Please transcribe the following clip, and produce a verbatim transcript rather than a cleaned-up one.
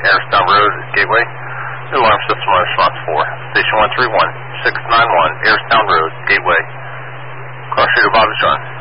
Harristown Road, Gateway. The alarm system on response four. Station one three one, six nine one, Harristown Road, Gateway. Cross shooter Bobby John.